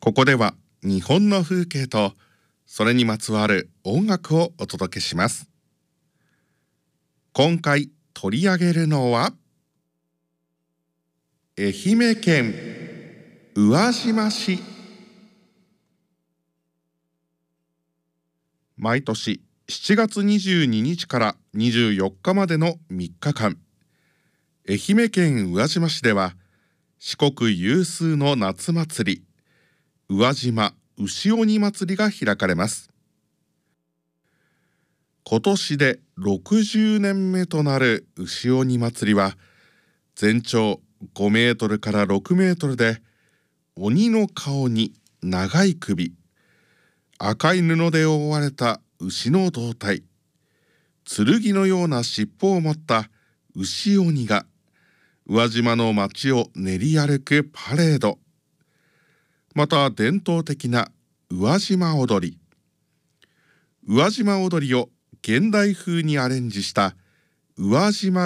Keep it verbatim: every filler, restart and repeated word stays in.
ここでは日本の風景とそれにまつわる音楽をお届けします。今回取り上げるのは愛媛県宇和島市。毎年しちがつにじゅうににちからにじゅうよっかまでのみっかかん、愛媛県宇和島市では四国有数の夏祭り、宇和島牛鬼まつりが開かれます。今年でろくじゅうねんめとなる牛鬼まつりは、全長ごメートルからろくメートルで、鬼の顔に長い首、赤い布で覆われた牛の胴体、剣のような尻尾を持った牛鬼が宇和島の街を練り歩くパレード、また伝統的な宇和島踊り、宇和島踊りを現代風にアレンジした宇和島